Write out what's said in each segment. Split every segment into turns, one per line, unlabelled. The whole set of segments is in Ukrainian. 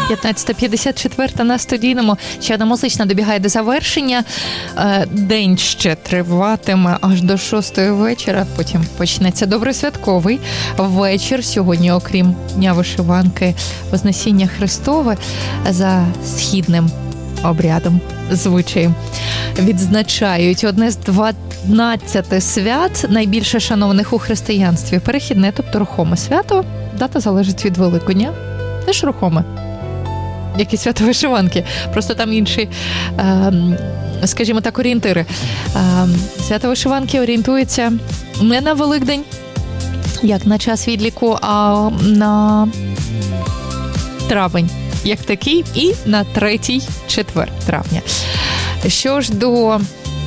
15:54 на студійному. Ще одна музична добігає до завершення. День ще триватиме аж до 6 вечора. Потім почнеться добросвятковий вечір. Сьогодні, окрім Дня вишиванки, Вознесіння Христове за східним обрядом, звичаєм відзначають одне з 12 свят, найбільше шанованих у християнстві. Перехідне, тобто рухоме свято. Дата залежить від Великодня. Теж рухоме. Як і свято вишиванки. Просто там інші, скажімо так, орієнтири. Свято вишиванки орієнтується не на Великдень, як на час відліку, а на травень, як такий, і на 3-й четвер травня. Що ж до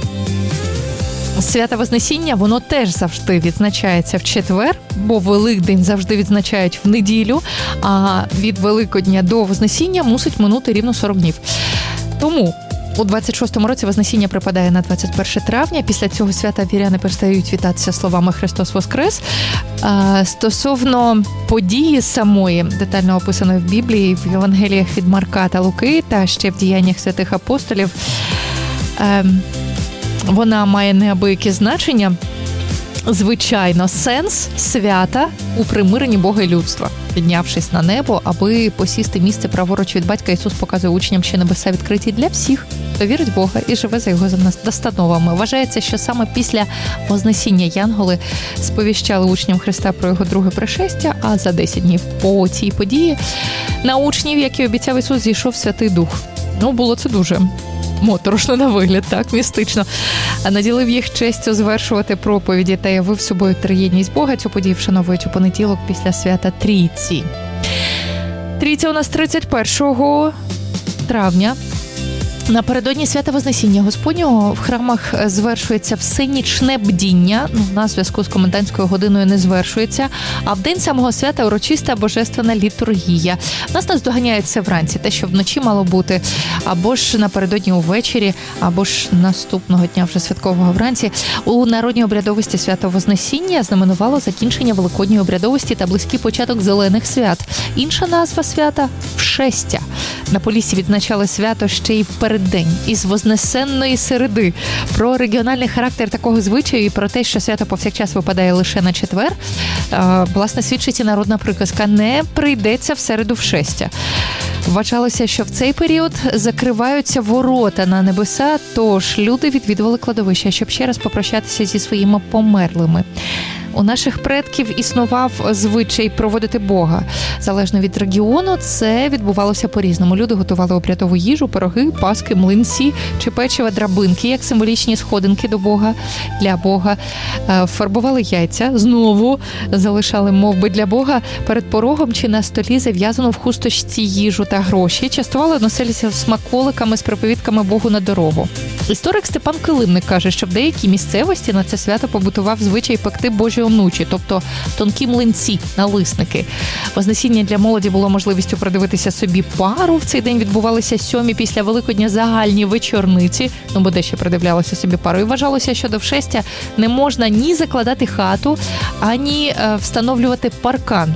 свята Вознесіння, воно теж завжди відзначається в четвер, бо Великдень завжди відзначають в неділю, а від Великодня до Вознесіння мусить минути рівно 40 днів. Тому у 26-му році Вознесіння припадає на 21 травня. Після цього свята віряни перестають вітатися словами «Христос Воскрес». Стосовно події самої, детально описаної в Біблії, в Євангеліях від Марка та Луки, та ще в діяннях святих апостолів, вона має неабияке значення. Звичайно, сенс свята у примиренні Бога і людства. Піднявшись на небо, аби посісти місце праворуч від Батька, Ісус показує учням, що небеса відкриті для всіх, хто вірить в Бога і живе за Його настановами. Вважається, що саме після Вознесіння янголи сповіщали учням Христа про Його друге пришестя, а за 10 днів по цій події на учнів, як і обіцяв Ісус, зійшов Святий Дух. Було це дуже моторошно на вигляд, так, містично. Наділив їх честю звершувати проповіді та явив собою триєдність Бога. Цю подію вшановують у понеділок після свята Трійці. Трійця у нас 31 травня. Напередодні свята Вознесіння Господнього в храмах звершується всенічне бдіння, на зв'язку з комендантською годиною не звершується, а в день самого свята урочиста божественна літургія. Нас наздоганяють це вранці, те, що вночі мало бути, або ж напередодні увечері, або ж наступного дня вже святкового вранці. У народній обрядовості свято Вознесіння знаменувало закінчення великодньої обрядовості та близький початок зелених свят. Інша назва свята – Вшестя. На Поліссі відзначали свято ще й переддень із Вознесенної середи. Про регіональний характер такого звичаю і про те, що свято повсякчас випадає лише на четвер, власне, свідчить і народна приказка «не прийдеться в середу Вшестя». Вважалося, що в цей період закриваються ворота на небеса, тож люди відвідували кладовища, щоб ще раз попрощатися зі своїми померлими. У наших предків існував звичай проводити Бога. Залежно від регіону, це відбувалося по-різному. Люди готували обрядову їжу, пироги, паски, млинці чи печива, драбинки, як символічні сходинки до Бога, для Бога. Фарбували яйця, знову залишали мовби для Бога перед порогом чи на столі зав'язану в хусточці їжу та гроші. Частували, носилися смаколиками з приповідками Богу на дорогу. Історик Степан Килимник каже, що в деякій місцевості на це свято побутував звичай пекти Божі онучі, тобто тонкі млинці, налисники. Вознесіння для молоді було можливістю продивитися собі пару. В цей день відбувалися 7-мі після Великодня загальні вечорниці, бо де ще продивлялося собі пару. І вважалося, що до Вшестя не можна ні закладати хату, ані встановлювати паркан.